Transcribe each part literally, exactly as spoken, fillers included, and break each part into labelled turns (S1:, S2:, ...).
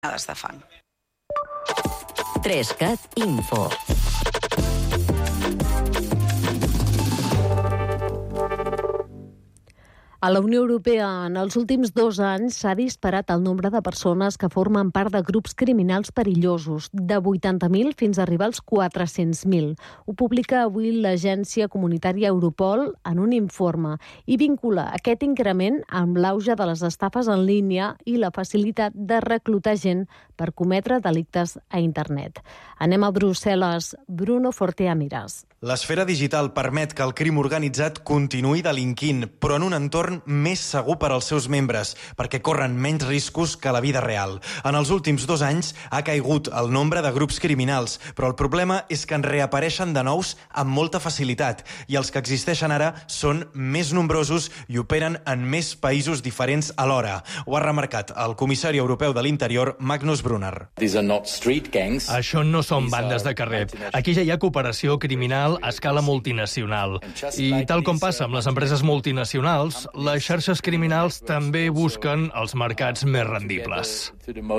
S1: de fang.
S2: tres cat Info. A la Unió Europea, en els últims dos anys, s'ha disparat el nombre de persones que formen part de grups criminals perillosos, de vuitanta mil fins a arribar als quatre-cents mil. Ho publica avui l'agència comunitària Europol en un informe i vincula aquest increment amb l'auge de les estafes en línia i la facilitat de reclutar gent per cometre delictes a internet. Anem a Brussel·les. Bruno Fortea Miras.
S3: L'esfera digital permet que el crim organitzat continuï delinquint, però en un entorn més segur per als seus membres, perquè corren menys riscos que la vida real. En els últims dos anys ha caigut el nombre de grups criminals, però el problema és que en reapareixen de nous amb molta facilitat, i els que existeixen ara són més nombrosos i operen en més països diferents alhora. Ho ha remarcat el comissari europeu de l'Interior, Magnus Brunner.
S4: Això no són bandes de carrer. Aquí ja hi ha cooperació criminal a escala multinacional. I tal com passa amb les empreses multinacionals, les xarxes criminals també busquen els mercats més rendibles.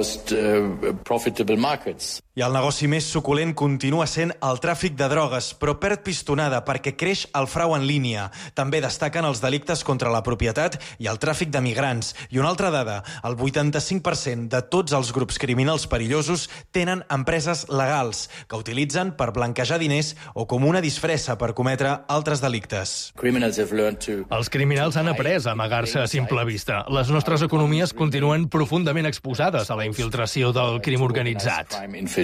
S3: I el negoci més suculent continua sent el tràfic de drogues, però perd pistonada perquè creix el frau en línia. També destaquen els delictes contra la propietat i el tràfic de migrants. I una altra dada, el vuitanta-cinc per cent de tots els grups criminals perillosos tenen empreses legals que utilitzen per blanquejar diners o com una disfressa per cometre altres delictes.
S4: Els criminals han après a amagar-se a simple vista. Les nostres economies continuen profundament exposades a la infiltració del crim organitzat.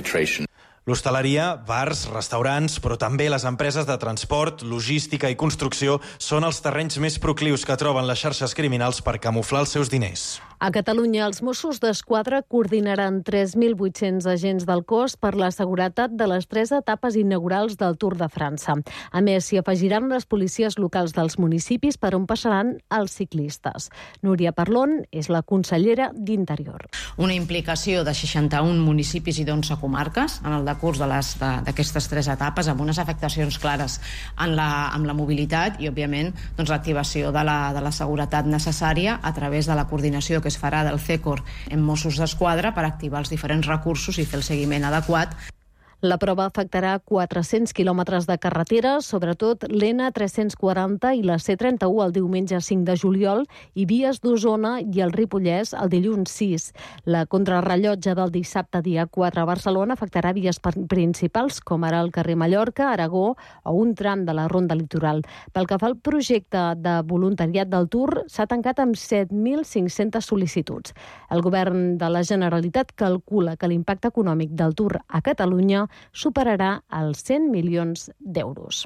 S3: L'hostaleria, bars, restaurants, però també les empreses de transport, logística i construcció són els terrenys més proclius que troben les xarxes criminals per camuflar els seus diners.
S2: A Catalunya, els Mossos d'Esquadra coordinaran tres mil vuit-cents agents del cos per la seguretat de les tres etapes inaugurals del Tour de França. A més, s'hi afegiran les policies locals dels municipis per on passaran els ciclistes. Núria Parlon és la consellera d'Interior.
S5: Una implicació de seixanta-un municipis i d'onze comarques en el decurs d'aquestes tres etapes, amb unes afectacions clares en la, en la mobilitat i, òbviament, doncs, l'activació de la, de la seguretat necessària a través de la coordinació que es farà del C E C O R en Mossos d'Esquadra per activar els diferents recursos i fer el seguiment adequat.
S2: La prova afectarà quatre-cents quilòmetres de carretera, sobretot l'N tres-cents quaranta i la C trenta-u el diumenge cinc de juliol i vies d'Osona i el Ripollès el dilluns sis. La contrarrellotge del dissabte dia quatre a Barcelona afectarà vies principals com ara el carrer Mallorca, Aragó o un tram de la Ronda Litoral. Pel que fa al projecte de voluntariat del Tour, s'ha tancat amb set mil cinc-centes sol·licituds. El govern de la Generalitat calcula que l'impacte econòmic del Tour a Catalunya superarà els cent milions d'euros.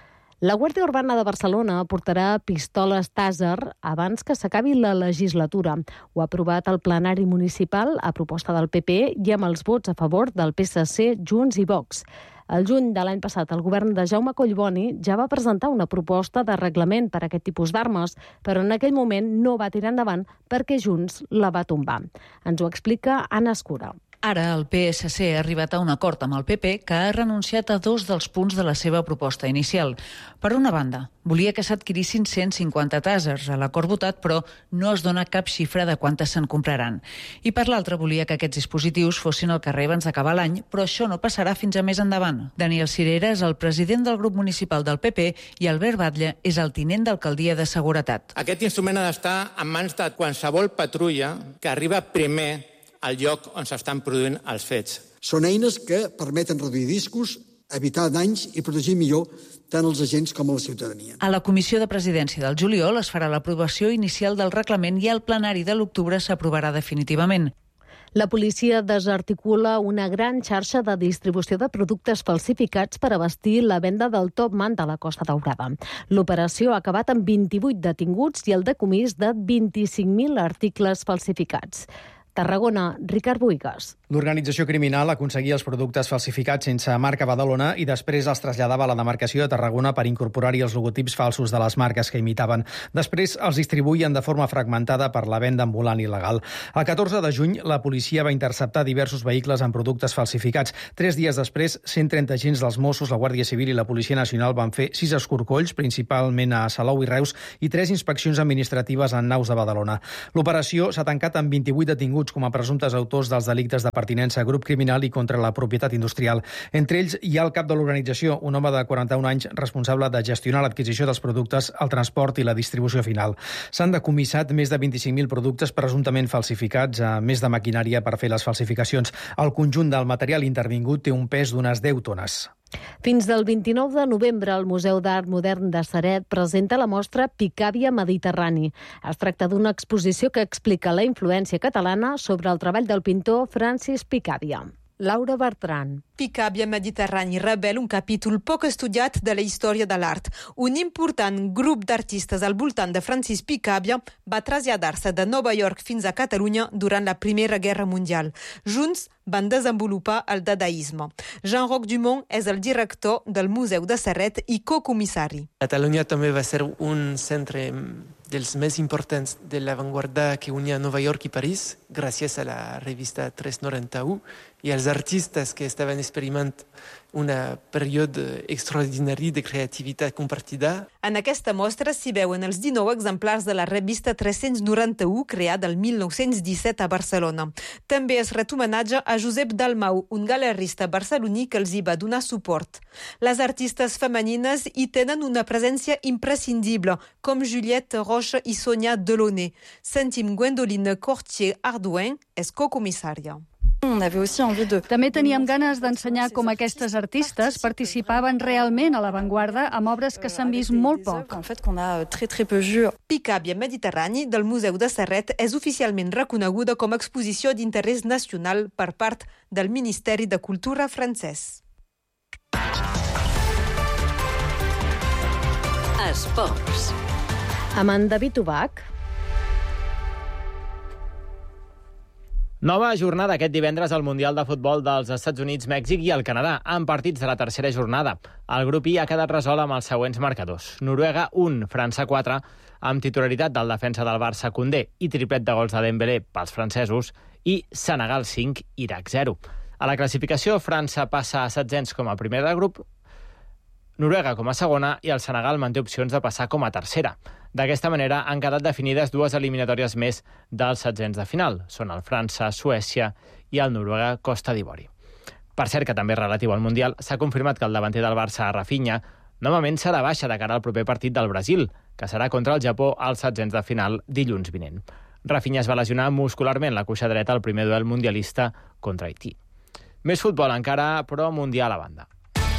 S2: La Guàrdia Urbana de Barcelona portarà pistoles Taser abans que s'acabi la legislatura. Ho ha aprovat el plenari municipal a proposta del P P i amb els vots a favor del P S C, Junts i Vox. El juny de l'any passat, el govern de Jaume Collboni ja va presentar una proposta de reglament per a aquest tipus d'armes, però en aquell moment no va tirar endavant perquè Junts la va tombar. Ens ho explica Anna Escura.
S6: Ara el P S C ha arribat a un acord amb el P P que ha renunciat a dos dels punts de la seva proposta inicial. Per una banda, volia que s'adquirissin cent cinquanta tasers a l'acord votat, però no es dona cap xifra de quantes se'n compraran. I per l'altra, volia que aquests dispositius fossin al carrer abans d'acabar l'any, però això no passarà fins a més endavant. Daniel Cirera és el president del grup municipal del P P i Albert Batlle és el tinent d'alcaldia de seguretat.
S7: Aquest instrument ha d'estar en mans de qualsevol patrulla que arriba primer al lloc on s'estan produint els fets.
S8: Són eines que permeten reduir riscos, evitar danys i protegir millor tant els agents com a la ciutadania.
S6: A la Comissió de Presidència del juliol es farà l'aprovació inicial del reglament i al plenari de l'octubre s'aprovarà definitivament.
S2: La policia desarticula una gran xarxa de distribució de productes falsificats per abastir la venda del Top Man de la Costa Daurada. L'operació ha acabat amb vint-i-vuit detinguts i el decomís de vint-i-cinc mil articles falsificats. Tarragona, Ricard Boigas.
S9: L'organització criminal aconseguia els productes falsificats sense marca Badalona i després els traslladava a la demarcació de Tarragona per incorporar-hi els logotips falsos de les marques que imitaven. Després els distribuïen de forma fragmentada per la venda ambulant il·legal. El catorze de juny, la policia va interceptar diversos vehicles amb productes falsificats. Tres dies després, cent trenta agents dels Mossos, la Guàrdia Civil i la Policia Nacional van fer sis escorcolls, principalment a Salou i Reus, i tres inspeccions administratives en naus de Badalona. L'operació s'ha tancat amb vint-i-vuit detinguts detinguts com a presumptes autors dels delictes de pertinença a grup criminal i contra la propietat industrial. Entre ells hi ha el cap de l'organització, un home de quaranta-un anys responsable de gestionar l'adquisició dels productes, el transport i la distribució final. S'han decomissat més de vint-i-cinc mil productes presumptament falsificats, a més de maquinària per fer les falsificacions. El conjunt del material intervingut té un pes d'unes deu tones.
S2: Fins del vint-i-nou de novembre, el Museu d'Art Modern de Ceret presenta la mostra Picàvia Mediterrani. Es tracta d'una exposició que explica la influència catalana sobre el treball del pintor Francis Picàvia. Laura Bertran.
S1: Picàvia Mediterrani revela un capítol poc estudiat de la història de l'art. Un important grup d'artistes al voltant de Francis Picàvia va traslladar-se de Nova York fins a Catalunya durant la Primera Guerra Mundial. Junts van desenvolupar el dadaisme. Jean-Roch Dumont és el director del Museu de Ceret i cocomissari.
S10: Catalunya també va ser un centre dels més importants de l'avantguarda que unia Nova York i París, gràcies a la revista tres noranta-u, i els artistes que estaven experimentant un període extraordinari de creativitat compartida.
S1: En aquesta mostra s'hi veuen els dinou exemplars de la revista tres-cents noranta-u, creada el mil nou-cents disset a Barcelona. També es ret homenatge a Josep Dalmau, un galerista barceloní que els hi va donar suport. Les artistes femenines hi tenen una presència imprescindible, com Juliette Roche i Sonia Delaunay. Sentim Gwendoline Cortier-Ardouin, és cocomissària.
S11: També teníem ganes d'ensenyar com aquestes artistes participaven realment a l'avantguarda amb obres que s'han vist molt poc.
S1: Picàvia Mediterrani del Museu de Ceret és oficialment reconeguda com a exposició d'interès nacional per part del Ministeri de Cultura francès.
S2: Esports. Amb en David Ubach.
S12: Nova jornada aquest divendres al Mundial de Futbol dels Estats Units, Mèxic i el Canadà, amb partits de la tercera jornada. El grup I ha quedat resolt amb els següents marcadors. Noruega un, França quatre, amb titularitat del defensa del Barça Koundé i triplet de gols de Dembélé pels francesos, i Senegal cinc, Iraq zero. A la classificació, França passa a setzents com a primer de grup, Noruega com a segona i el Senegal manté opcions de passar com a tercera. D'aquesta manera han quedat definides dues eliminatòries més dels setzents de final. Són el França-Suècia i el Noruega-Costa d'Ivori. Per cert, que també relatiu al Mundial, s'ha confirmat que el davanter del Barça, Rafinha, novament serà baixa de cara al proper partit del Brasil, que serà contra el Japó als setzents de final dilluns vinent. Rafinha es va lesionar muscularment la cuixa dreta al primer duel mundialista contra Haití. Més futbol encara, però mundial a banda.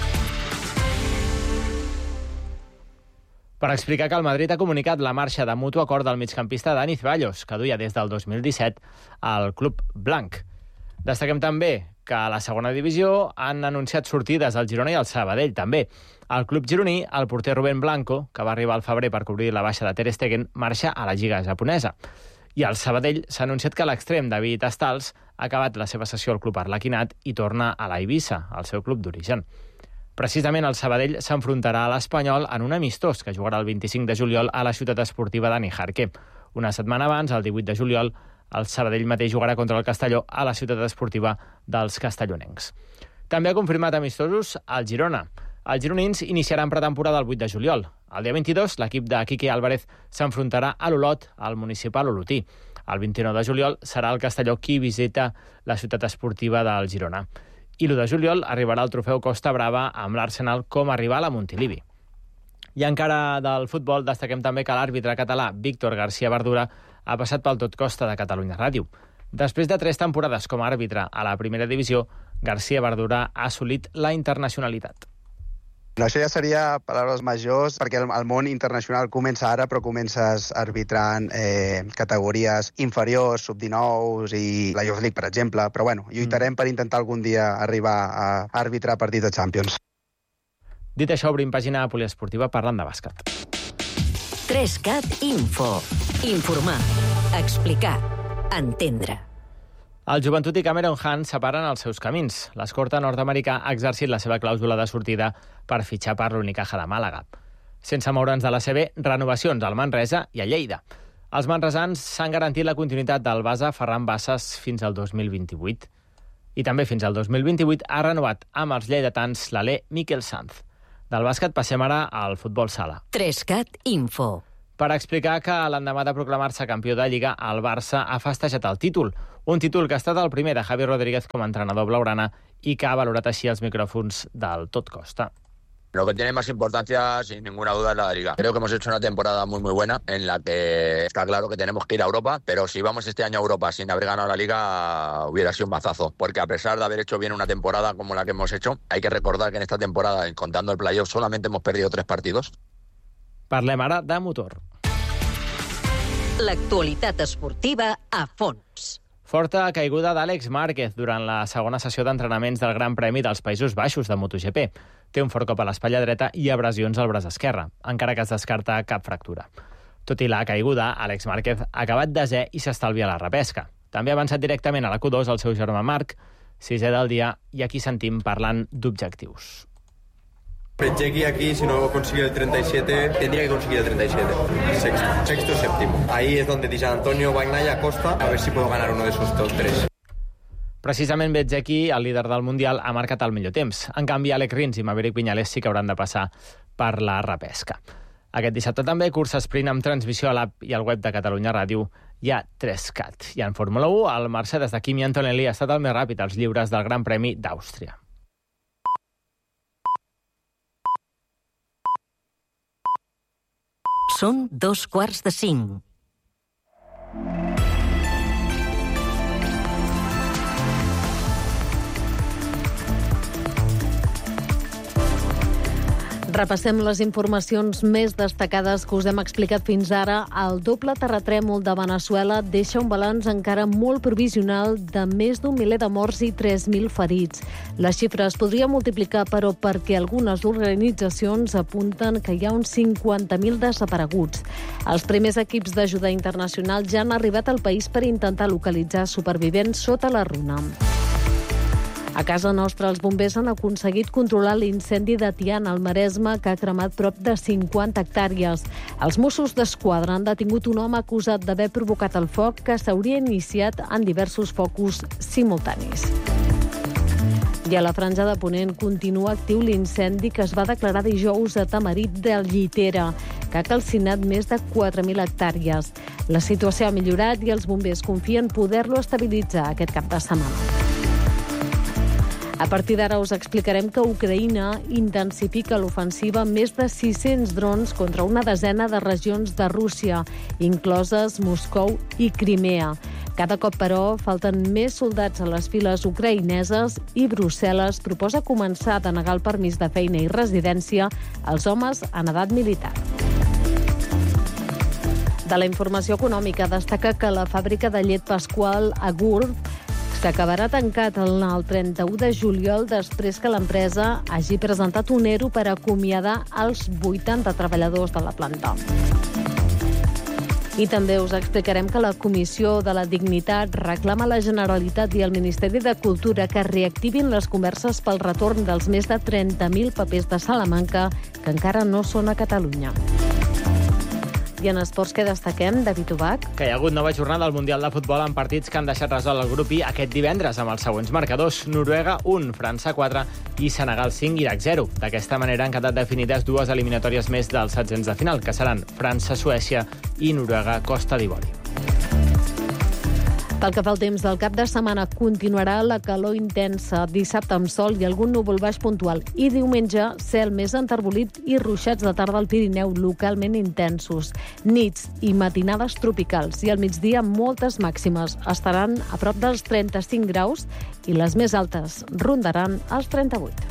S12: Per explicar que el Madrid ha comunicat la marxa de mutu acord del migcampista Dani Ceballos, que duia des del dos mil disset al club blanc. Destaquem també que a la segona divisió han anunciat sortides al Girona i al Sabadell, també. Al club gironí, el porter Rubén Blanco, que va arribar al febrer per cobrir la baixa de Ter Stegen, marxa a la Lliga japonesa. I al Sabadell s'ha anunciat que l'extrem David Astals ha acabat la seva sessió al club arlequinat i torna a l'Eivissa, al seu club d'origen. Precisament el Sabadell s'enfrontarà a l'Espanyol en un amistós que jugarà el vint-i-cinc de juliol a la ciutat esportiva de Nijarque. Una setmana abans, el divuit de juliol, el Sabadell mateix jugarà contra el Castelló a la ciutat esportiva dels castellonencs. També ha confirmat amistosos al Girona. Els gironins iniciaran pretemporada el vuit de juliol. El dia vint-i-dos, l'equip de Quique Álvarez s'enfrontarà a l'Olot, al municipal olotí. El vint-i-nou de juliol serà el Castelló qui visita la ciutat esportiva del Girona. I l'u de juliol arribarà el trofeu Costa Brava amb l'Arsenal com a rival a Montilivi. I encara del futbol destaquem també que l'àrbitre català Víctor García Verdura ha passat pel Tot Costa de Catalunya Ràdio. Després de tres temporades com a àrbitre a la primera divisió, García Verdura ha assolit la internacionalitat.
S13: Això ja seria paraules majors, perquè el, el món internacional comença ara, però comences arbitrant eh, categories inferiors, sub dinou i la Youth League, per exemple. Però bueno, lluitarem mm. per intentar algun dia arribar a arbitrar partits de Champions.
S12: Dit això, obrim pàgina poliesportiva parlant de bàsquet.
S14: tres cat Info. Informar, explicar, entendre.
S12: El Joventut i Cameron Hunt separen els seus camins. L'escorta nord-americà ha exercit la seva clàusula de sortida per fitxar per l'Unicaja de Màlaga. Sense moure'ns de la C B, renovacions al Manresa i a Lleida. Els manresans s'han garantit la continuïtat del base Ferran Bassas fins al dos mil vint-i-vuit. I també fins al dos mil vint-i-vuit ha renovat amb els lleidatans l'alè Miquel Sanz. Del bàsquet passem ara al futbol sala.
S14: tres cat Info.
S12: per explicar que l'endemà de proclamar-se campió de Lliga, el Barça ha festejat el títol. Un títol que ha estat el primer de Javi Rodríguez com a entrenador blaugrana i que ha valorat així els micròfons del Tot Costa.
S15: Lo que tiene más importancia, sin ninguna duda, es la Liga. Creo que hemos hecho una temporada muy, muy buena, en la que está claro que tenemos que ir a Europa, pero si vamos este año a Europa sin haber ganado la Liga, hubiera sido un mazazo. Porque a pesar de haber hecho bien una temporada como la que hemos hecho, hay que recordar que en esta temporada, contando el playoff, solamente hemos perdido tres partidos.
S12: Parlem ara de motor.
S14: L'actualitat esportiva a fons.
S12: Forta caiguda d'Àlex Márquez durant la segona sessió d'entrenaments del Gran Premi dels Països Baixos de MotoGP. Té un fort cop a l'espatlla dreta i abrasions al braç esquerre, encara que es descarta cap fractura. Tot i la caiguda, Àlex Márquez ha acabat desè i s'estalvia la repesca. També ha avançat directament a la Q dos el seu germà Marc, sisè del dia, i aquí sentim parlant d'objectius.
S16: Pechegui aquí, si no consigue el treinta y siete, tendría que conseguir el treinta y siete. Sexto, sexto, séptimo. Ahí es donde dice Antonio, Bagnaia, Costa, a ver si puedo ganar uno de esos dos tres.
S12: Precisament Bezzecchi, el líder del Mundial, ha marcat el millor temps. En canvi, Alex Rins i Maverick Viñales sí que hauran de passar per la repesca. Aquest dissabte també cursa sprint amb transmissió a l'app i al web de Catalunya Ràdio hi ha tres cat. I en Fórmula u, el Mercedes de Kimi Antonelli ha estat el més ràpid als lliures del Gran Premi d'Àustria.
S14: Són dos quarts de cinc.
S2: Repassem les informacions més destacades que us hem explicat fins ara. El doble terratrèmol de Veneçuela deixa un balanç encara molt provisional de més d'un miler de morts i tres mil ferits. La xifra es podria multiplicar, però, perquè algunes organitzacions apunten que hi ha uns cinquanta mil desapareguts. Els primers equips d'ajuda internacional ja han arribat al país per intentar localitzar supervivents sota la runa. A casa nostra, els bombers han aconseguit controlar l'incendi de Tiana, al Maresme, que ha cremat prop de cinquanta hectàrees. Els Mossos d'Esquadra han detingut un home acusat d'haver provocat el foc, que s'hauria iniciat en diversos focus simultanis. I a la Franja de Ponent continua actiu l'incendi que es va declarar dijous a Tamarit de Llitera, que ha calcinat més de quatre mil hectàrees. La situació ha millorat i els bombers confien poder-lo estabilitzar aquest cap de setmana. A partir d'ara us explicarem que Ucraïna intensifica l'ofensiva amb més de sis-cents drons contra una desena de regions de Rússia, incloses Moscou i Crimea. Cada cop, però, falten més soldats a les files ucraïneses i Brussel·les proposa començar a denegar el permís de feina i residència als homes en edat militar. De la informació econòmica destaca que la fàbrica de llet Pasqual a Gurb s'acabarà tancat el trenta-u de juliol després que l'empresa hagi presentat un E R O per acomiadar els vuitanta treballadors de la planta. I també us explicarem que la Comissió de la Dignitat reclama a la Generalitat i al Ministeri de Cultura que reactivin les converses pel retorn dels més de trenta mil papers de Salamanca que encara no són a Catalunya. I en esports que destaquem, David Ubach?
S12: Que hi ha hagut nova jornada al Mundial de Futbol amb partits que han deixat resolt el grup I aquest divendres amb els següents marcadors: Noruega un, França quatre i Senegal cinc, Iraq zero. D'aquesta manera han quedat definides dues eliminatòries més dels setzents de final, que seran França-Suècia i Noruega-Costa d'Ivori.
S2: Pel que fa al temps del cap de setmana, continuarà la calor intensa, dissabte amb sol i algun núvol baix puntual, i diumenge cel més enterbolit i ruixats de tarda al Pirineu localment intensos. Nits i matinades tropicals i al migdia moltes màximes. Estaran a prop dels trenta-cinc graus i les més altes rondaran els trenta-vuit.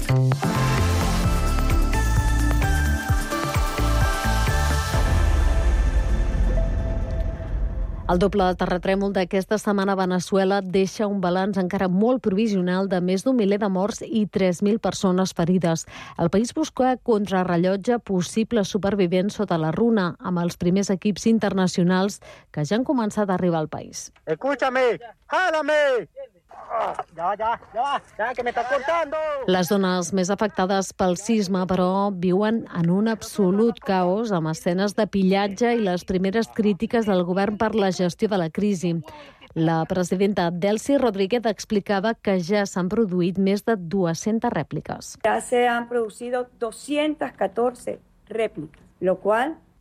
S2: El doble terratrèmol d'aquesta setmana a Veneçuela deixa un balanç encara molt provisional de més d'un miler de morts i tres mil persones ferides. El país busca contrarrellotge possibles supervivents sota la runa, amb els primers equips internacionals que ja han començat a arribar al país.
S17: Escúchame, jálame. Ya, ya, ya, ya, que me está cortando.
S2: Les zones més afectades pel sisme, però, viuen en un absolut caos, amb escenes de pillatge i les primeres crítiques del govern per la gestió de la crisi. La presidenta Delcy Rodríguez explicava que ja s'han produït més de dues-centes rèpliques.
S18: Ya se han producido doscientas catorce réplicas, lo cual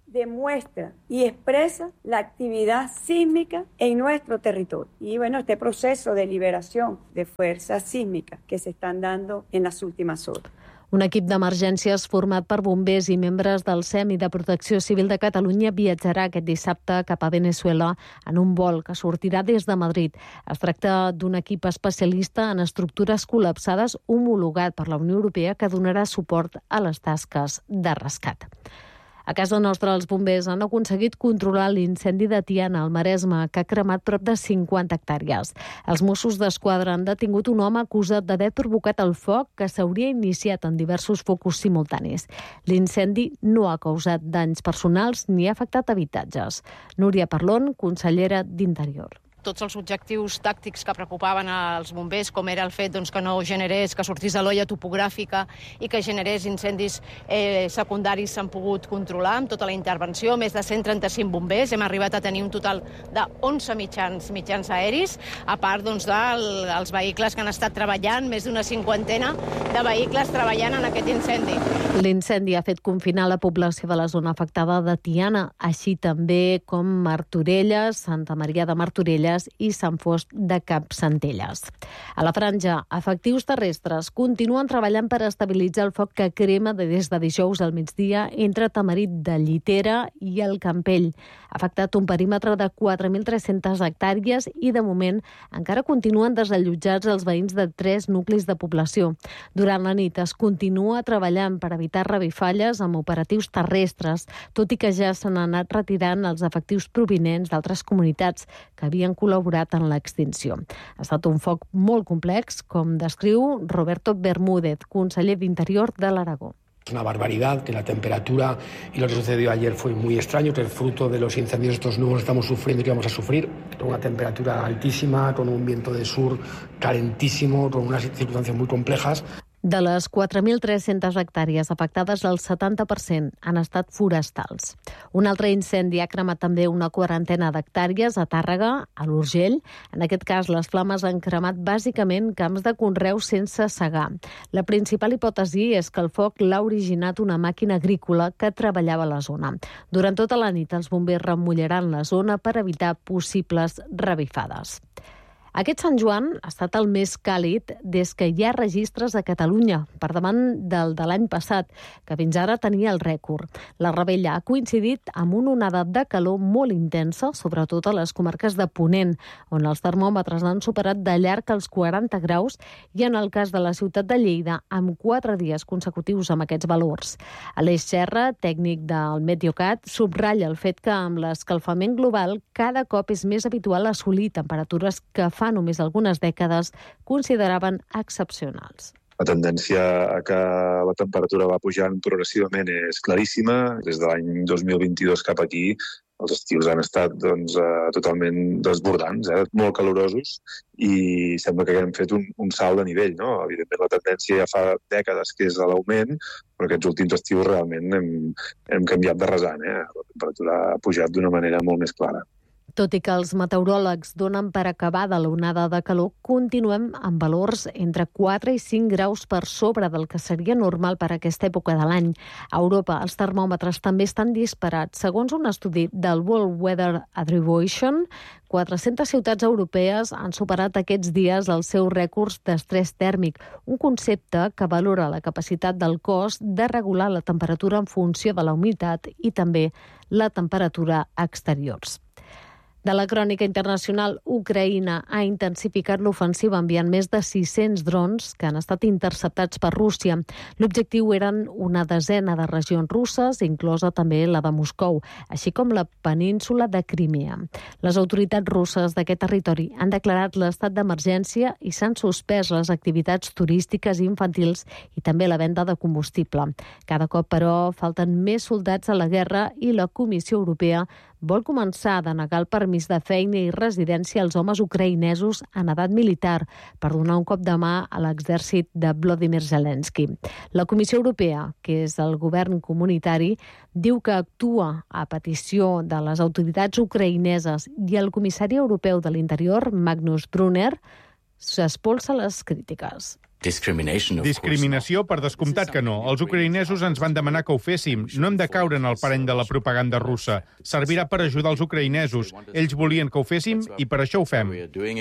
S18: demuestra y expresa la actividad sísmica en nuestro territorio. Y bueno, este proceso de liberación de fuerzas sísmicas que se están dando en las últimas horas.
S2: Un equip d'emergències format per bombers i membres del S E M i de Protecció Civil de Catalunya viatjarà aquest dissabte cap a Veneçuela en un vol que sortirà des de Madrid. Es tracta d'un equip especialista en estructures col·lapsades homologat per la Unió Europea que donarà suport a les tasques de rescat. A casa nostra, els bombers han aconseguit controlar l'incendi de Tiana, al Maresme, que ha cremat prop de cinquanta hectàrees. Els Mossos d'Esquadra han detingut un home acusat d'haver provocat el foc que s'hauria iniciat en diversos focus simultanis. L'incendi no ha causat danys personals ni ha afectat habitatges. Núria Parlon, consellera d'Interior.
S5: Tots els objectius tàctics que preocupaven als bombers, com era el fet doncs, que no generés, que sortís de l'olla topogràfica i que generés incendis eh, secundaris, s'han pogut controlar amb tota la intervenció. Més de cent trenta-cinc bombers. Hem arribat a tenir un total de onze mitjans, mitjans aeris, a part doncs, dels vehicles que han estat treballant, més d'una cinquantena de vehicles treballant en aquest incendi.
S2: L'incendi ha fet confinar la població de la zona afectada de Tiana, així també com Martorelles, Santa Maria de Martorelles i Sant Fost de Capcentelles. A la franja, efectius terrestres continuen treballant per estabilitzar el foc que crema des de dijous al migdia entre Tamarit de Llitera i el Campell. Ha afectat un perímetre de quatre mil tres-centes hectàrees i, de moment, encara continuen desallotjats els veïns de tres nuclis de població. Durant la nit es continua treballant per evitar revifalles amb operatius terrestres, tot i que ja se n'han anat retirant els efectius provinents d'altres comunitats que havien col·laborat en l'extinció. Ha estat un foc molt complex, com descriu Roberto Bermúdez, conseller d'Interior de l'Aragó.
S19: Es una barbaridad que la temperatura y lo que sucedió ayer fue muy extraño, que el fruto de los incendios estos nuevos estamos sufriendo y que vamos a sufrir, con una temperatura altísima, con un viento de sur calentísimo, con unas circunstancias muy complejas.
S2: De les quatre mil tres-centes hectàrees afectades, el setanta per cent han estat forestals. Un altre incendi ha cremat també una quarantena d'hectàrees a Tàrrega, a l'Urgell. En aquest cas, les flames han cremat bàsicament camps de conreu sense segar. La principal hipòtesi és que el foc l'ha originat una màquina agrícola que treballava a la zona. Durant tota la nit, els bombers remullaran la zona per evitar possibles revifades. Aquest Sant Joan ha estat el més càlid des que hi ha registres a Catalunya, per davant del de l'any passat, que fins ara tenia el rècord. La revetlla ha coincidit amb una onada de calor molt intensa, sobretot a les comarques de Ponent, on els termòmetres han superat de llarg els quaranta graus, i en el cas de la ciutat de Lleida, amb quatre dies consecutius amb aquests valors. Aleix Serra, tècnic del Meteocat, subratlla el fet que amb l'escalfament global cada cop és més habitual assolir temperatures que fa només algunes dècades consideraven excepcionals.
S20: La tendència a que la temperatura va pujant progressivament és claríssima. Des de l'any dos mil vint-i-dos cap aquí, els estius han estat doncs, eh, totalment desbordants, eh, molt calorosos, i sembla que haguem fet un, un salt de nivell. No? Evidentment, la tendència ja fa dècades que és a l'augment, però aquests últims estius realment hem, hem canviat de rasant. Eh? La temperatura ha pujat d'una manera molt més clara.
S2: Tot i que els meteoròlegs donen per acabada l'onada de calor, continuem amb valors entre quatre i cinc graus per sobre del que seria normal per a aquesta època de l'any. A Europa, els termòmetres també estan disparats. Segons un estudi del World Weather Attribution, quatre-centes ciutats europees han superat aquests dies els seus rècords d'estrès tèrmic, un concepte que valora la capacitat del cos de regular la temperatura en funció de la humitat i també la temperatura exteriors. De la crònica internacional, Ucraïna ha intensificat l'ofensiva enviant més de sis-cents drons que han estat interceptats per Rússia. L'objectiu eren una desena de regions russes, inclosa també la de Moscou, així com la península de Crimea. Les autoritats russes d'aquest territori han declarat l'estat d'emergència i s'han suspès les activitats turístiques i infantils i també la venda de combustible. Cada cop, però, falten més soldats a la guerra i la Comissió Europea vol començar a denegar el permís de feina i residència als homes ucraïnesos en edat militar per donar un cop de mà a l'exèrcit de Volodymyr Zelensky. La Comissió Europea, que és el govern comunitari, diu que actua a petició de les autoritats ucraïneses i el comissari europeu de l'Interior, Magnus Brunner, s'espolsa les crítiques.
S21: Discriminació, per descomptat que no. Els ucraïnesos ens van demanar que ho féssim. No hem de caure en el parany de la propaganda russa. Servirà per ajudar els ucraïnesos. Ells volien que ho féssim i per això ho fem.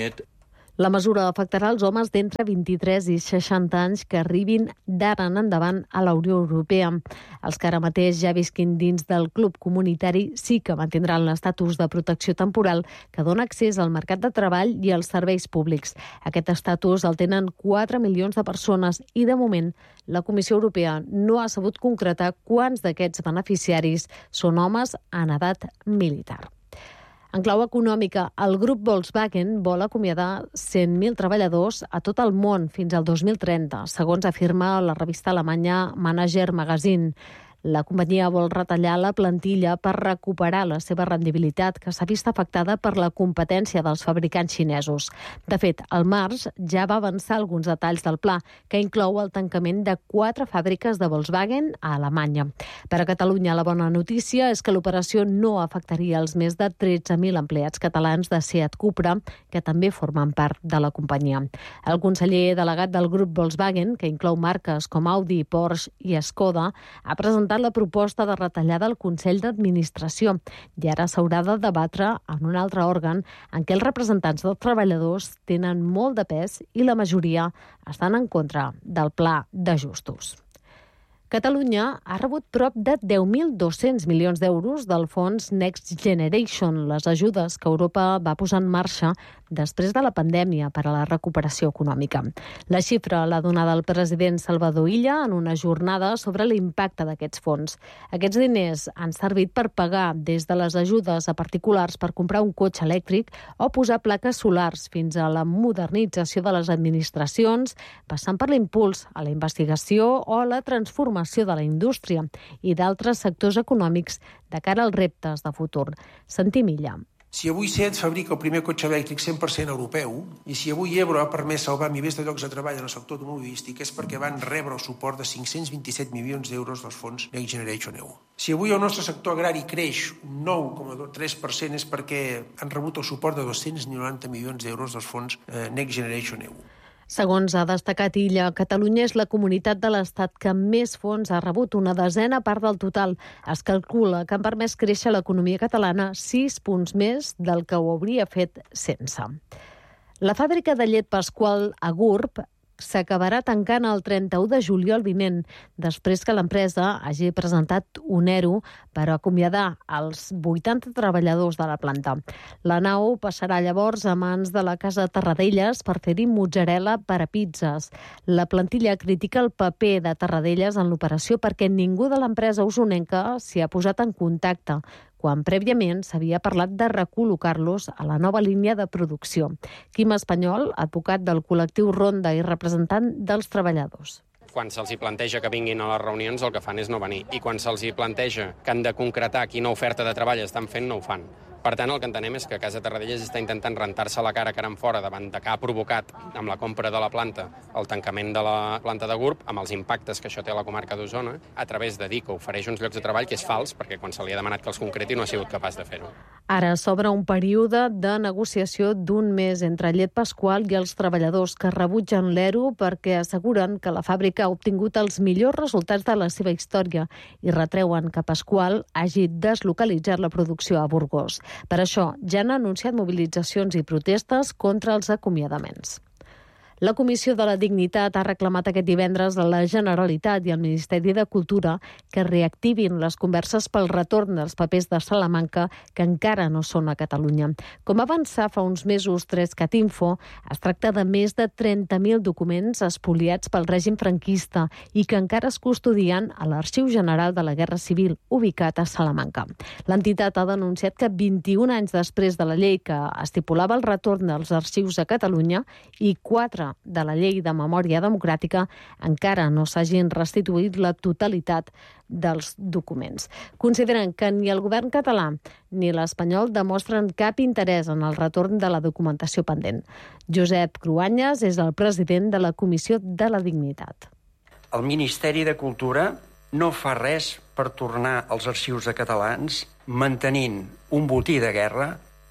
S2: La mesura afectarà els homes d'entre vint-i-tres i seixanta anys que arribin d'ara en endavant a la Unió Europea. Els que ara mateix ja visquin dins del club comunitari sí que mantindran l'estatus de protecció temporal que dona accés al mercat de treball i als serveis públics. Aquest estatus el tenen quatre milions de persones i, de moment, la Comissió Europea no ha sabut concretar quants d'aquests beneficiaris són homes en edat militar. En clau econòmica, el grup Volkswagen vol acomiadar cent mil treballadors a tot el món fins al dos mil trenta, segons afirma la revista alemanya Manager Magazine. La companyia vol retallar la plantilla per recuperar la seva rendibilitat, que s'ha vist afectada per la competència dels fabricants xinesos. De fet, al març ja va avançar alguns detalls del pla, que inclou el tancament de quatre fàbriques de Volkswagen a Alemanya. Per a Catalunya, la bona notícia és que l'operació no afectaria els més de tretze mil empleats catalans de Seat Cupra, que també formen part de la companyia. El conseller delegat del grup Volkswagen, que inclou marques com Audi, Porsche i Skoda, ha presentat la proposta de retallada al Consell d'Administració i ara s'haurà de debatre en un altre òrgan en què els representants dels treballadors tenen molt de pes i la majoria estan en contra del pla d'ajustos. Catalunya ha rebut prop de deu mil dos-cents milions d'euros del fons Next Generation, les ajudes que Europa va posar en marxa després de la pandèmia per a la recuperació econòmica. La xifra l'ha donada el president Salvador Illa en una jornada sobre l'impacte d'aquests fons. Aquests diners han servit per pagar des de les ajudes a particulars per comprar un cotxe elèctric o posar plaques solars fins a la modernització de les administracions, passant per l'impuls a la investigació o a la transformació de la indústria i d'altres sectors econòmics de cara als reptes de futur. Sentim Illa.
S22: Si avui Seat fabrica el primer cotxe elèctric cent per cent europeu i si avui Ebro ha permès salvar milers de llocs de treball en el sector automobilístic és perquè van rebre el suport de cinc-cents vint-i-set milions d'euros dels fons Next Generation E U. Si avui el nostre sector agrari creix un nou coma tres per cent és perquè han rebut el suport de dos-cents noranta milions d'euros dels fons Next Generation E U.
S2: Segons ha destacat Illa, Catalunya és la comunitat de l'Estat que més fons ha rebut, una desena part del total. Es calcula que han permès créixer l'economia catalana sis punts més del que ho hauria fet sense. La fàbrica de llet Pasqual a Gurb s'acabarà tancant el trenta-u de juliol vinent, després que l'empresa hagi presentat un E R O per acomiadar els vuitanta treballadors de la planta. La nau passarà llavors a mans de la Casa Tarradellas per fer-hi mozzarella per a pizzas. La plantilla critica el paper de Tarradellas en l'operació perquè ningú de l'empresa usonenca s'hi ha posat en contacte, quan prèviament s'havia parlat de recol·locar-los a la nova línia de producció. Quim Espanyol, advocat del col·lectiu Ronda i representant dels treballadors.
S23: Quan se'ls hi planteja que vinguin a les reunions, el que fan és no venir. I quan se'ls hi planteja que han de concretar quina oferta de treball estan fent, no ho fan. Per tant, el que entenem és que Casa Tarradellas està intentant rentar-se la cara cara en fora davant de que ha provocat amb la compra de la planta el tancament de la planta de Gurb, amb els impactes que això té a la comarca d'Osona, a través de dir que ofereix uns llocs de treball, que és fals, perquè quan se li ha demanat que els concreti no ha sigut capaç de fer-ho.
S2: Ara s'obre un període de negociació d'un mes entre Llet Pasqual i els treballadors que rebutgen l'E R O perquè asseguren que la fàbrica ha obtingut els millors resultats de la seva història i retreuen que Pasqual hagi deslocalitzat la producció a Burgos. Per això, ja han anunciat mobilitzacions i protestes contra els acomiadaments. La Comissió de la Dignitat ha reclamat aquest divendres a la Generalitat i al Ministeri de Cultura que reactivin les converses pel retorn dels papers de Salamanca que encara no són a Catalunya. Com va avançar fa uns mesos Trescatinfo, es tracta de més de trenta mil documents espoliats pel règim franquista i que encara es custodien a l'Arxiu General de la Guerra Civil, ubicat a Salamanca. L'entitat ha denunciat que vint-i-un anys després de la llei que estipulava el retorn dels arxius a Catalunya i quatre de la Llei de Memòria Democràtica encara no s'hagin restituït la totalitat dels documents. Consideren que ni el govern català ni l'espanyol demostren cap interès en el retorn de la documentació pendent. Josep Cruanyes és el president de la Comissió de la Dignitat.
S24: El Ministeri de Cultura no fa res per tornar als arxius de catalans mantenint un botí de guerra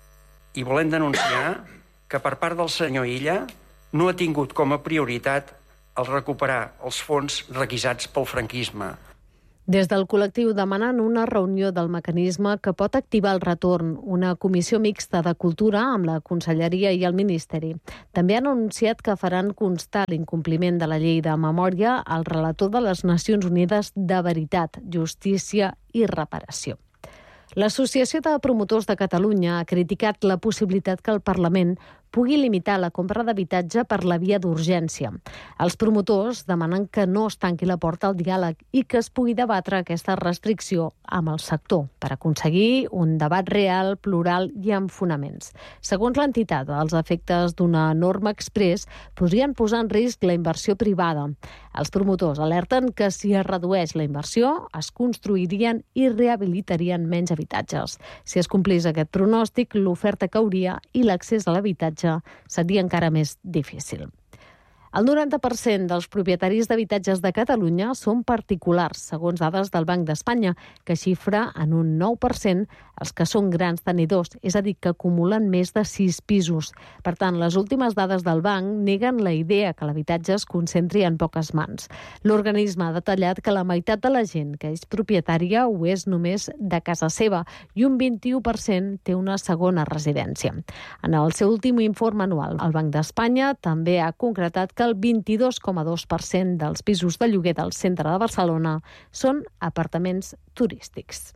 S24: i volem denunciar que per part del senyor Illa no ha tingut com a prioritat el recuperar els fons requisats pel franquisme.
S2: Des del col·lectiu demanen una reunió del mecanisme que pot activar el retorn, una comissió mixta de cultura amb la Conselleria i el Ministeri. També han anunciat que faran constar l'incompliment de la llei de memòria al relator de les Nacions Unides de Veritat, Justícia i Reparació. L'Associació de Promotors de Catalunya ha criticat la possibilitat que el Parlament pugui limitar la compra d'habitatge per la via d'urgència. Els promotors demanen que no es tanqui la porta al diàleg i que es pugui debatre aquesta restricció amb el sector per aconseguir un debat real, plural i amb fonaments. Segons l'entitat, els efectes d'una norma exprés podrien posar en risc la inversió privada. Els promotors alerten que si es redueix la inversió, es construirien i rehabilitarien menys habitatges. Si es complís aquest pronòstic, l'oferta cauria i l'accés a l'habitatge seria encara més difícil. El noranta per cent dels propietaris d'habitatges de Catalunya són particulars, segons dades del Banc d'Espanya, que xifra en un nou per cent els que són grans tenidors, és a dir, que acumulen més de sis pisos. Per tant, les últimes dades del banc neguen la idea que l'habitatge es concentri en poques mans. L'organisme ha detallat que la meitat de la gent que és propietària ho és només de casa seva i un vint-i-u per cent té una segona residència. En el seu últim informe anual, el Banc d'Espanya també ha concretat que el vint-i-dos coma dos per cent dels pisos de lloguer del centre de Barcelona són apartaments turístics.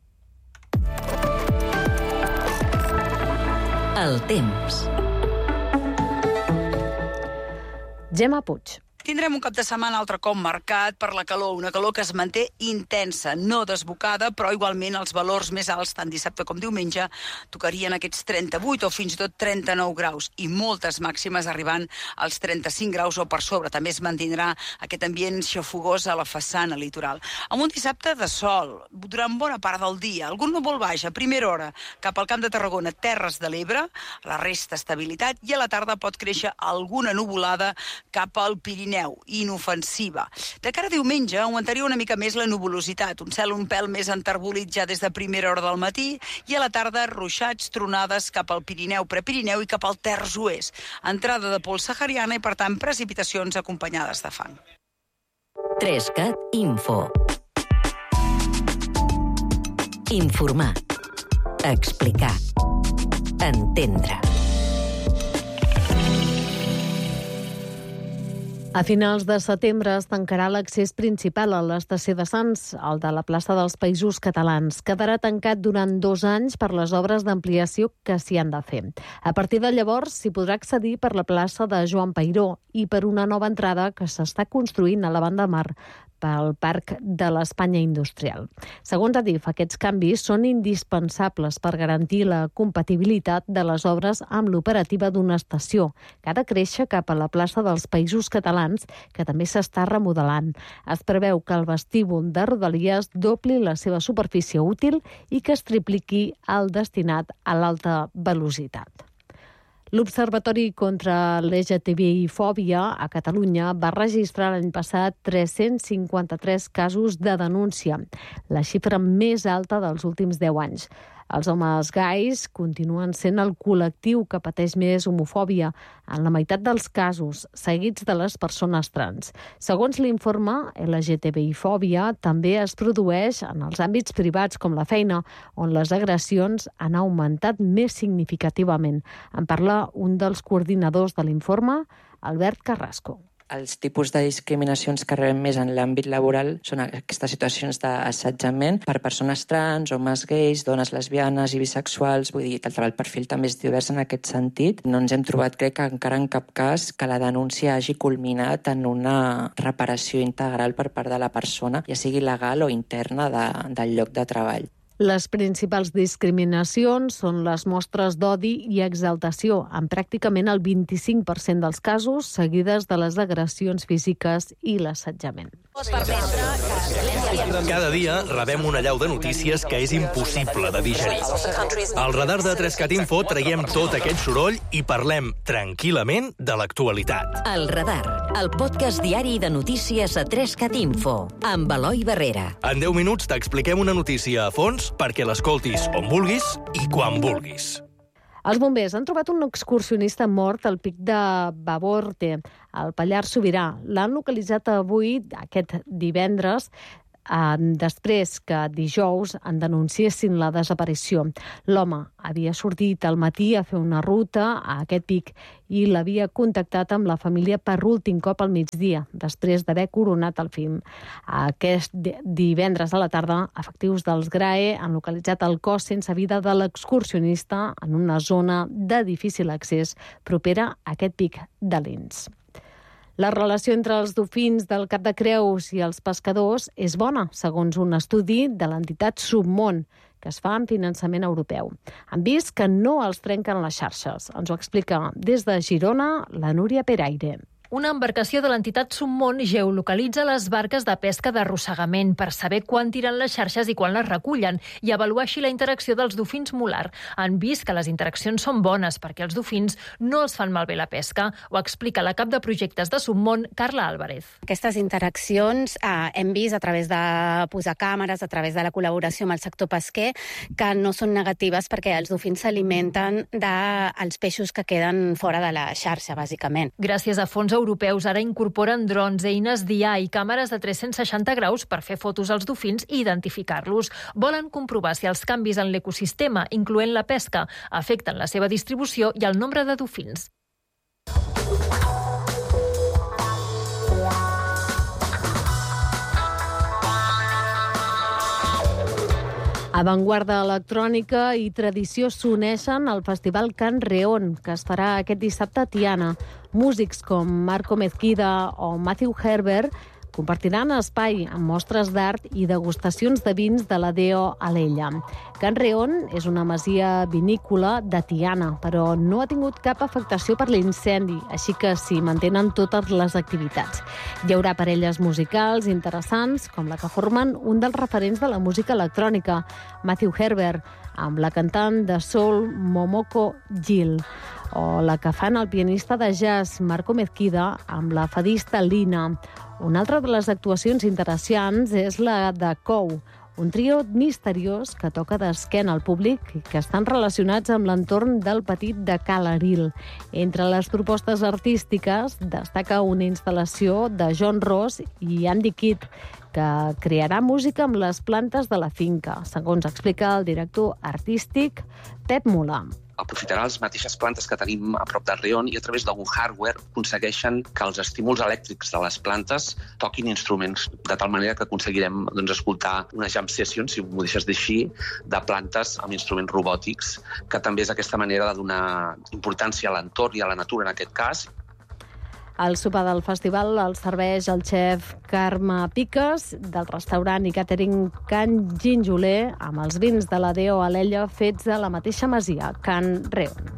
S14: El temps.
S2: Gemma Puig.
S3: Tindrem un cap de setmana altre cop marcat per la calor, una calor que es manté intensa, no desbocada, però igualment els valors més alts, tant dissabte com diumenge, tocarien aquests trenta-vuit o fins i tot trenta-nou graus, i moltes màximes arribant als trenta-cinc graus o per sobre. També es mantindrà aquest ambient xafogós a la façana litoral. Amb un dissabte de sol, durant bona part del dia, algun núvol baix a primera hora cap al Camp de Tarragona, Terres de l'Ebre, la resta estabilitat, i a la tarda pot créixer alguna nuvolada cap al Pirineu, inofensiva. De cara a diumenge augmentaria una mica més la nuvolositat, un cel un pèl més enterbolit ja des de primera hora del matí, i a la tarda ruixats, tronades cap al Pirineu, Prepirineu i cap al terç oest. Entrada de pols sahariana i, per tant, precipitacions acompanyades de fang.
S14: Trescat Info. Informar. Explicar. Entendre.
S2: A finals de setembre es tancarà l'accés principal a l'estació de Sants, el de la plaça dels Països Catalans. Quedarà tancat durant dos anys per les obres d'ampliació que s'hi han de fer. A partir de llavors s'hi podrà accedir per la plaça de Joan Peiró i per una nova entrada que s'està construint a la banda mar pel Parc de l'Espanya Industrial. Segons Adif, aquests canvis són indispensables per garantir la compatibilitat de les obres amb l'operativa d'una estació, que ha de créixer cap a la plaça dels Països Catalans, que també s'està remodelant. Es preveu que el vestíbul de Rodalies dobli la seva superfície útil i que es tripliqui el destinat a l'alta velocitat. L'Observatori contra l'L G T B I-fòbia a Catalunya va registrar l'any passat tres-cents cinquanta-tres casos de denúncia, la xifra més alta dels últims deu anys. Els homes gais continuen sent el col·lectiu que pateix més homofòbia, en la meitat dels casos, seguits de les persones trans. Segons l'informe, L G T B I-fòbia també es produeix en els àmbits privats com la feina, on les agressions han augmentat més significativament. En parla un dels coordinadors de l'informe, Albert Carrasco.
S4: Els tipus de discriminacions que rebem més en l'àmbit laboral són aquestes situacions d'assetjament per persones trans, homes gais, dones lesbianes i bisexuals. Vull dir, el perfil també és divers en aquest sentit. No ens hem trobat, crec, que encara en cap cas que la denúncia hagi culminat en una reparació integral per part de la persona, ja sigui legal o interna de, del lloc de treball.
S2: Les principals discriminacions són les mostres d'odi i exaltació, en pràcticament el vint-i-cinc per cent dels casos, seguides de les agressions físiques i l'assetjament.
S7: Cada dia rebem una allau de notícies que és impossible de digerir. Al radar de Trescat Info traiem tot aquest soroll i parlem tranquil·lament de l'actualitat.
S14: El Radar, el podcast diari de notícies a Trescat Info, amb Eloi Barrera.
S7: En deu minuts t'expliquem una notícia a fons perquè l'escoltis on vulguis i quan vulguis.
S2: Els bombers han trobat un excursionista mort al pic de Baborte, al Pallars Sobirà. L'han localitzat avui, aquest divendres, després que dijous en denunciessin la desaparició. L'home havia sortit al matí a fer una ruta a aquest pic i l'havia contactat amb la família per últim cop al migdia, després d'haver coronat el film. Aquest divendres a la tarda, efectius dels G R A E han localitzat el cos sense vida de l'excursionista en una zona de difícil accés propera a aquest pic de Lins. La relació entre els dofins del Cap de Creus i els pescadors és bona, segons un estudi de l'entitat Submón, que es fa amb finançament europeu. Han vist que no els trenquen les xarxes. Ens ho explica des de Girona la Núria Peraire.
S6: Una embarcació de l'entitat Submón geolocalitza les barques de pesca d'arrossegament per saber quan tiren les xarxes i quan les recullen i avaluar així la interacció dels dofins molar. Han vist que les interaccions són bones perquè els dofins no els fan malbé la pesca. Ho explica la cap de projectes de Submón, Carla Álvarez.
S8: Aquestes interaccions eh, hem vist a través de posar càmeres, a través de la col·laboració amb el sector pesquer, que no són negatives perquè els dofins s'alimenten dels peixos que queden fora de la xarxa, bàsicament.
S6: Gràcies a fons europeus ara incorporen drons, eines d'I A i càmeres de tres-cents seixanta graus per fer fotos als dofins i identificar-los. Volen comprovar si els canvis en l'ecosistema, incloent la pesca, afecten la seva distribució i el nombre de dofins.
S2: Avantguarda electrònica i tradició s'uneixen al Festival Can Reon, que es farà aquest dissabte a Tiana. Músics com Marco Mezquida o Matthew Herbert compartiran espai amb mostres d'art i degustacions de vins de la Deo Alella. Can Reon és una masia vinícola de Tiana, però no ha tingut cap afectació per l'incendi, així que s'hi mantenen totes les activitats. Hi haurà parelles musicals interessants, com la que formen un dels referents de la música electrònica, Matthew Herbert, amb la cantant de soul Momoko Gill, o la que fan el pianista de jazz Marco Mezquida amb la fadista Lina. Una altra de les actuacions interessants és la de Cou, un trio misteriós que toca d'esquena al públic i que estan relacionats amb l'entorn del petit de Calaril. Entre les propostes artístiques destaca una instal·lació de John Ross i Andy Kidd, que crearà música amb les plantes de la finca, segons explica el director artístic Pep Mulà.
S9: Aprofitaran les mateixes plantes que tenim a prop del Reon i a través d'algun hardware aconsegueixen que els estímuls elèctrics de les plantes toquin instruments, de tal manera que aconseguirem doncs, escoltar una jam session, si m'ho deixes d'així, de plantes amb instruments robòtics, que també és aquesta manera de donar importància a l'entorn i a la natura en aquest cas.
S2: El sopar del festival el serveix el xef Carme Piques, del restaurant i catering Can Ginjoler, amb els vins de la Deo Alella fets a la mateixa masia, Can Reon.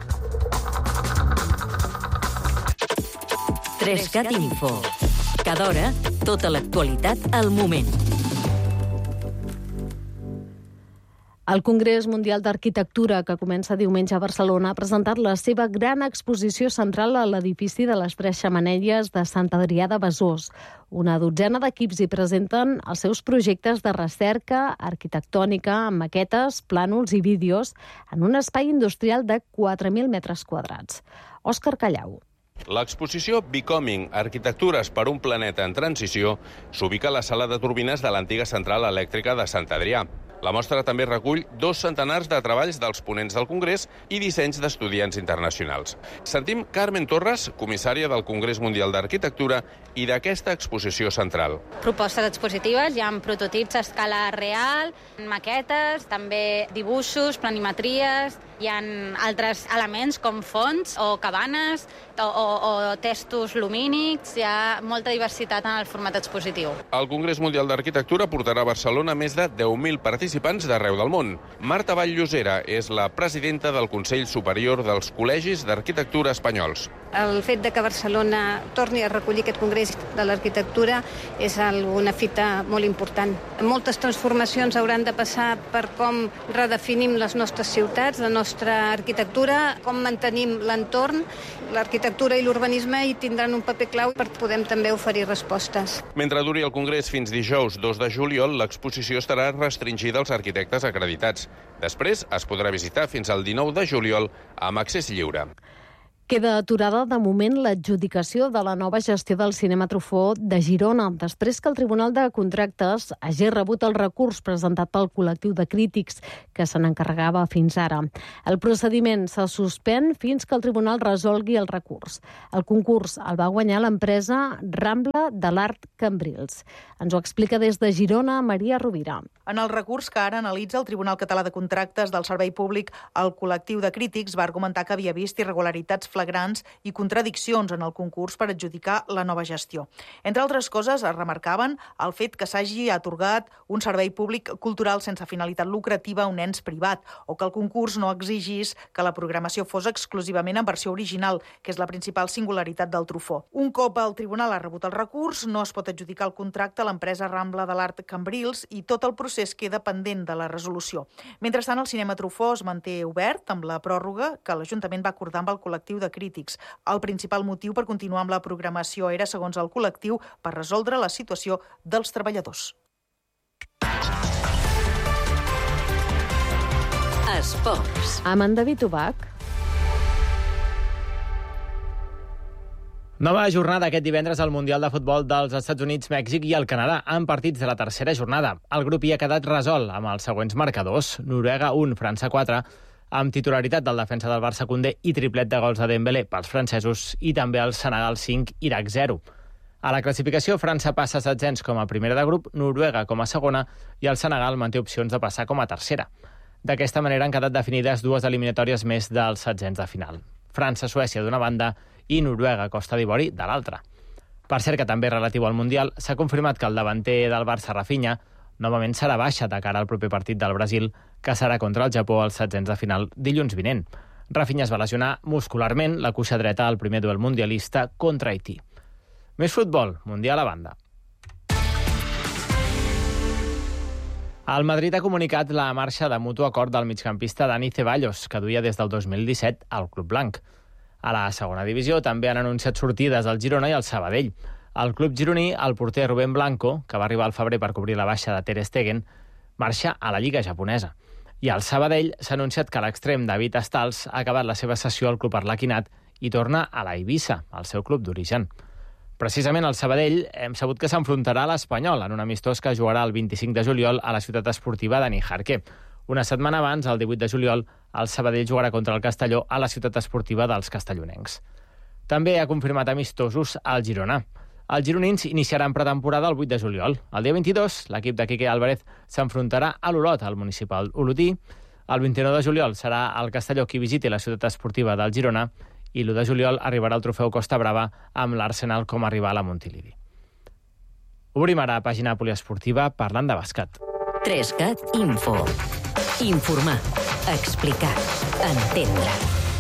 S14: trescat Info. Cada hora, tota l'actualitat al moment.
S2: El Congrés Mundial d'Arquitectura, que comença diumenge a Barcelona, ha presentat la seva gran exposició central a l'edifici de les Tres Xemeneies de Sant Adrià de Besòs. Una dotzena d'equips hi presenten els seus projectes de recerca arquitectònica amb maquetes, plànols i vídeos en un espai industrial de quatre mil metres quadrats. Òscar Callau.
S10: L'exposició Becoming, Arquitectures per un planeta en transició, s'ubica a la sala de turbines de l'antiga central elèctrica de Sant Adrià. La mostra també recull dos centenars de treballs dels ponents del Congrés i dissenys d'estudiants internacionals. Sentim Carmen Torres, comissària del Congrés Mundial d'Arquitectura i d'aquesta exposició central.
S25: Propostes expositives, hi ha prototips a escala real, maquetes, també dibuixos, planimetries, hi ha altres elements com fonts o cabanes o, o, o textos lumínics, hi ha molta diversitat en el format expositiu.
S10: El Congrés Mundial d'Arquitectura portarà a Barcelona més de deu mil participants d'arreu del món. Marta Vall-Llosera és la presidenta del Consell Superior dels Col·legis d'Arquitectura Espanyols.
S26: El fet de que Barcelona torni a recollir aquest Congrés de l'Arquitectura és una fita molt important. Moltes transformacions hauran de passar per com redefinim les nostres ciutats, la nostra nostra arquitectura, com mantenim l'entorn, l'arquitectura i l'urbanisme hi tindran un paper clau per poder també oferir respostes.
S10: Mentre duri el Congrés fins dijous dos de juliol, l'exposició estarà restringida als arquitectes acreditats. Després es podrà visitar fins al dinou de juliol amb accés lliure.
S2: Queda aturada de moment l'adjudicació de la nova gestió del Cinema Truffaut de Girona, després que el Tribunal de Contractes hagi rebut el recurs presentat pel col·lectiu de crítics que se n'encarregava fins ara. El procediment se suspèn fins que el Tribunal resolgui el recurs. El concurs el va guanyar l'empresa Rambla de l'Art Cambrils. Ens ho explica des de Girona Maria Rovira.
S1: En el recurs que ara analitza el Tribunal Català de Contractes del Servei Públic, el col·lectiu de crítics va argumentar que havia vist irregularitats flagrants i contradiccions en el concurs per adjudicar la nova gestió. Entre altres coses, es remarcaven el fet que s'hagi atorgat un servei públic cultural sense finalitat lucrativa a un ens privat, o que el concurs no exigís que la programació fos exclusivament en versió original, que és la principal singularitat del Truffaut. Un cop el tribunal ha rebut el recurs, no es pot adjudicar el contracte a l'empresa Rambla de l'Art Cambrils i tot el procés queda pendent de la resolució. Mentrestant, el Cinema Truffaut es manté obert amb la pròrroga que l'Ajuntament va acordar amb el col·lectiu de crítics. El principal motiu per continuar amb la programació era, segons el col·lectiu, per resoldre la situació dels treballadors.
S14: Esports.
S2: Amb en David Ubach.
S11: Nova jornada aquest divendres al Mundial de Futbol dels Estats Units, Mèxic i el Canadà, amb partits de la tercera jornada. El grup hi ha quedat resolt amb els següents marcadors: Noruega un, França quatre, amb titularitat del defensa del Barça Koundé i triplet de gols de Dembélé pels francesos, i també el Senegal cinc, Iraq zero. A la classificació, França passa setzents com a primera de grup, Noruega com a segona i el Senegal manté opcions de passar com a tercera. D'aquesta manera han quedat definides dues eliminatòries més dels setzents de final. França-Suècia d'una banda i Noruega-Costa d'Ivori de l'altra. Per cert, que també relatiu al Mundial, s'ha confirmat que el davanter del Barça, Rafinha, novament serà baixa de cara al proper partit del Brasil, que serà contra el Japó als setzents de final dilluns vinent. Rafinha es va lesionar muscularment la cuixa dreta al primer duel mundialista contra Haití. Més futbol, Mundial a banda. El Madrid ha comunicat la marxa de mutu acord del migcampista Dani Ceballos, que duia des del dos mil disset al Club Blanc. A la segona divisió també han anunciat sortides al Girona i al Sabadell. El club gironí, el porter Rubén Blanco, que va arribar al febrer per cobrir la baixa de Ter Stegen, marxa a la Lliga japonesa. I al Sabadell s'ha anunciat que l'extrem David Stals ha acabat la seva sessió al club arlequinat i torna a la Eivissa, el seu club d'origen. Precisament al Sabadell hem sabut que s'enfrontarà a l'Espanyol en un amistós que jugarà el vint-i-cinc de juliol a la ciutat esportiva de Nijarque. Una setmana abans, el divuit de juliol, el Sabadell jugarà contra el Castelló a la ciutat esportiva dels castellonencs. També ha confirmat amistosos al Girona. Els gironins iniciaran pretemporada el vuit de juliol. El dia vint-i-dos, l'equip de Quique Álvarez s'enfrontarà a l'Olot, al municipal olotí. El vint-i-nou de juliol serà el Castelló qui visiti la ciutat esportiva del Girona i l'u de juliol arribarà el trofeu Costa Brava amb l'Arsenal com a rival a Montilivi. Obrim ara pàgina poliesportiva parlant de bàsquet.
S14: tres cat Info. Informar, explicar, entendre.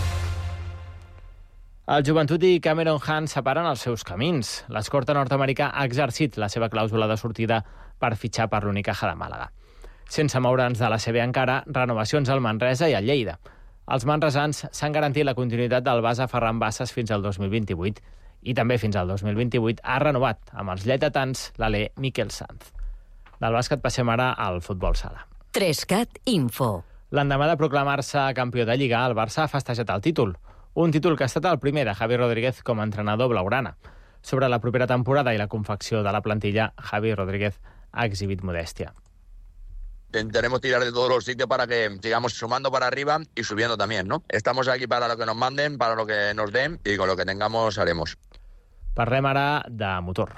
S11: El Joventut i Cameron Hunt separen els seus camins. L'escorta nord-americà ha exercit la seva clàusula de sortida per fitxar per l'Unicaja de Màlaga. Sense moure'ns de la C B encara, renovacions al Manresa i al Lleida. Els manresans s'han garantit la continuïtat del base Ferran Bassas fins al dos mil vint-i-vuit i també fins al dos mil vint-i-vuit ha renovat amb els lleidatans l'alè Miquel Sanz. Del bàsquet passem ara al futbol sala.
S14: tres cat Info.
S11: L'endemà de proclamar-se campió de Lliga, el Barça ha festejat el títol. Un títol que ha estat el primer de Javi Rodríguez com a entrenador blaugrana. Sobre la propera temporada i la confecció de la plantilla, Javi Rodríguez ha exhibit modèstia.
S12: Intentaremos tirar de todos los sitios para que sigamos sumando para arriba y subiendo también, ¿no? Estamos aquí para lo que nos manden, para lo que nos den y con lo que tengamos haremos.
S11: Parlem ara de motor.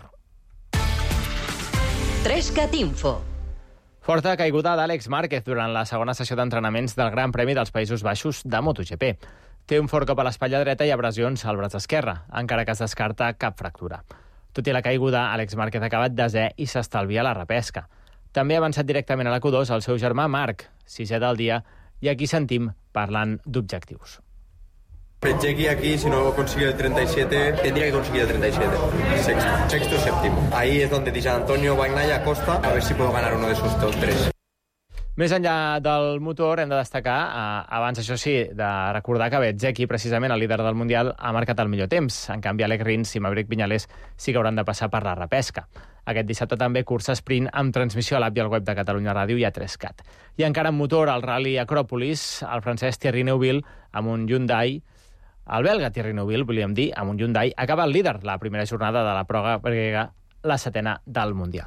S14: tres cat Info.
S11: Forta caiguda d'Àlex Márquez durant la segona sessió d'entrenaments del Gran Premi dels Països Baixos de MotoGP. Té un fort cop a l'espatlla dreta i abrasions al braç esquerre, encara que es descarta cap fractura. Tot i la caiguda, Àlex Márquez ha acabat desè i s'estalvia la repesca. També ha avançat directament a la Q dos el seu germà Marc, sisè del dia, i aquí sentim parlant d'objectius.
S13: Jackie aquí, si no consigue el treinta y siete, tendría que conseguir el treinta y siete. Sexto, sexto, séptimo. Ahí es donde dice Antonio Bagnaia Costa, a ver si puedo ganar uno de esos dos tres.
S11: Més enllà del motor, hem de destacar, eh, abans això sí, de recordar que Bezzecchi, precisament el líder del Mundial, ha marcat el millor temps. En canvi, Alec Rins i Maverick Viñales sí que hauran de passar per la repesca. Aquest dissabte també cursa sprint amb transmissió a l'app i al web de Catalunya Ràdio i a tres cat. I encara en motor, al Rally Acròpolis, el francès Thierry Neuville, amb un Hyundai, el belga Thierry Neuville, volíem dir, amb un Hyundai, acaba el líder la primera jornada de la prova grega, la setena del Mundial.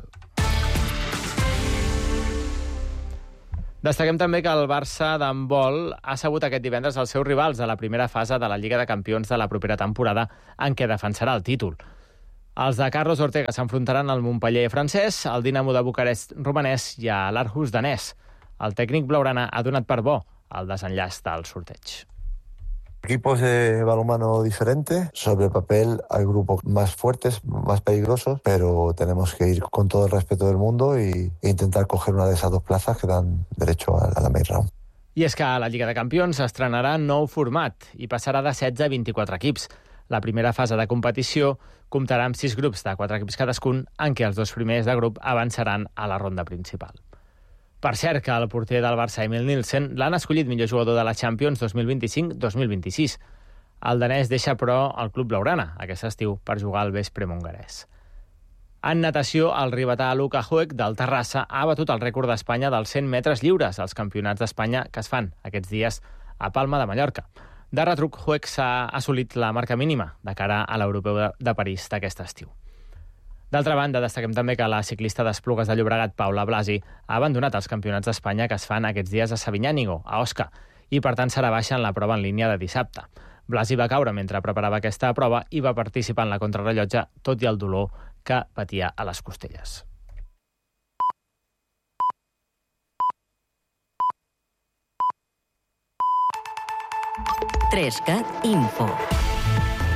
S11: Destaquem també que el Barça d'handbol ha sabut aquest divendres els seus rivals de la primera fase de la Lliga de Campions de la propera temporada, en què defensarà el títol. Els de Carlos Ortega s'enfrontaran al Montpeller francès, al Dinamo de Bucarest romanès i a l'Aarhus danès. El tècnic blaugrana ha donat per bo el desenllaç del sorteig.
S5: Equipos de balonmano diferentes. Sobre el papel hay grupos más fuertes, más peligrosos, pero tenemos que ir con todo el respeto del mundo y, e intentar coger una de esas dos plazas que dan derecho a, a la main round.
S11: I és que la Lliga de Campions estrenarà nou format i passarà de setze a vint-i-quatre equips. La primera fase de competició comptarà amb sis grups de quatre equips cadascun, en què els dos primers de grup avançaran a la ronda principal. Per cert, que el porter del Barça, Emil Nielsen, l'han escollit millor jugador de la Champions dos mil vint-i-cinc dos mil vint-i-sis. El danès deixa, però, el club blaugrana aquest estiu per jugar al Vespre hongarès. En natació, el ribetà Luka Huek del Terrassa ha batut el rècord d'Espanya dels cent metres lliures als campionats d'Espanya que es fan aquests dies a Palma de Mallorca. De retruc, Huek s'ha assolit la marca mínima de cara a l'Europeu de París d'aquest estiu. D'altra banda, destaquem també que la ciclista d'Esplugues de Llobregat, Paula Blasi, ha abandonat els campionats d'Espanya que es fan aquests dies a Sabinyànigo, a Osca, i per tant serà baixa en la prova en línia de dissabte. Blasi va caure mentre preparava aquesta prova i va participar en la contrarrellotge, tot i el dolor que patia a les costelles.
S14: tres cat Info.